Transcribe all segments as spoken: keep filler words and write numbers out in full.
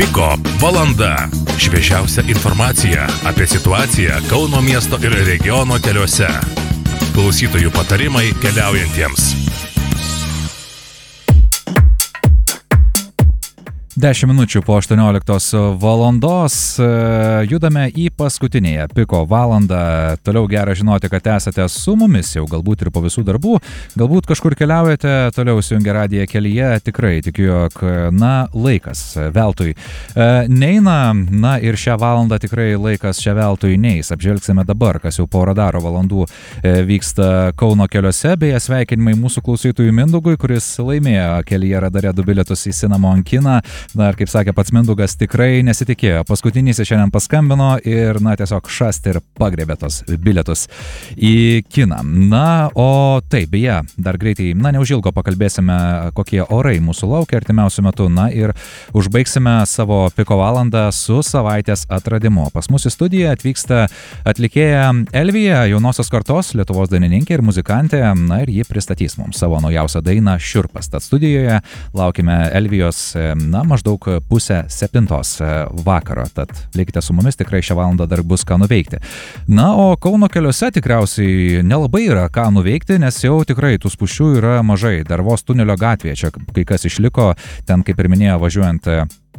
Piko valanda. Šviežiausia informacija apie situaciją Kauno miesto ir regiono keliuose. Klausytojų patarimai keliaujantiems. dešimt minučių po aštuonioliktos valandos judame į paskutinėje Piko valandą. Toliau gera žinoti, kad esate su mumis jau galbūt ir po visų darbų, galbūt kažkur keliaujate, toliau įsijungę radiją kelyje, tikrai tikiu, jog, na, laikas veltui neina, na ir šią valandą tikrai laikas čia veltui neis. Apžvelgsime dabar, kas jau po radaro valandų vyksta Kauno keliuose, beje sveikinimai mūsų klausytojui Mindugui, kuris laimėjo kelyje radare du bilietus į Cinnamon kiną. Na ir kaip sakė pats Mindugas, tikrai nesitikėjo. Paskutinis šiandien paskambino ir, na, tiesiog šast ir pagrebė tos bilietus į kiną. Na, o taip, beje, dar greitai, na, neužilgo pakalbėsime, kokie orai mūsų laukia artimiausiu metu. Na ir užbaigsime savo Piko valandą su savaitės atradimu. Pas mus į studiją atvyksta atlikėja Elvija, jaunosios kartos Lietuvos dainininkė ir muzikantė. Na ir ji pristatys mums savo naujausią dainą Šiurpas. Tad studijoje laukime Elvijos, na, maždaug pusę septintos vakaro, tad likite su mumis, tikrai šią valandą dar bus ką nuveikti. Na, o Kauno keliuose tikriausiai nelabai yra ką nuveikti, nes jau tikrai tų spūsčių yra mažai. Dar vos tunelio gatvėje, čia kai kas išliko, ten, kaip ir minėjo, važiuojant,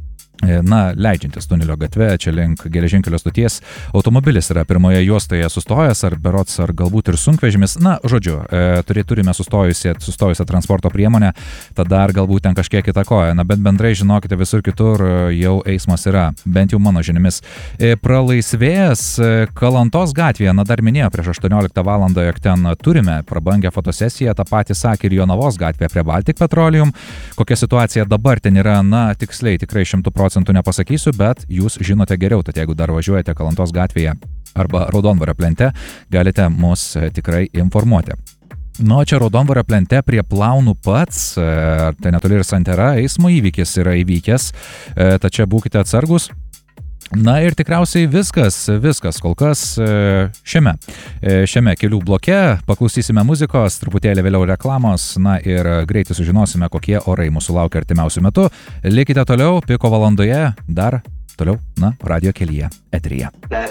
na, leidžiantis tunelio gatve, čia link geležinkelio stoties, automobilis yra pirmoje juostoje sustojęs, ar berods, ar galbūt ir sunkvežimis. Na, žodžiu, e, turime sustojusią, sustojusią transporto priemonę, tada dar galbūt ten kažkiek įtakoja. Na, bet bendrai žinokite, visur kitur jau eismas yra, bent jau mano žiniomis. E, pralaisvėjęs Kalantos gatvėje, na, dar minėjo prieš aštuonioliktą valandą, jog ten turime prabangę fotosesiją, tą patį sakė ir Jonavos gatvėje prie Baltic Petroleum. Kokia situacija dabar ten yra, na, tiksliai, tikrai šimtų procentų nepasakysiu, bet jūs žinote geriau, tad jeigu dar važiuojate Kalantos gatvėje arba Raudondvario plente, galite mus tikrai informuoti. Nu, čia Raudondvario plente prie Plaunų pats, tai netoli ir Santera, eismo įvykis yra įvykęs, tačiau būkite atsargus. Na ir tikriausiai viskas, viskas kol kas šiame, šiame kelių bloke. Paklausysime muzikos, truputėlį vėliau reklamos, na ir greitai sužinosime, kokie orai mūsų laukia artimiausiu metu. Likite toliau, Piko valandoje, dar toliau, na, radio kelyje, eteryje.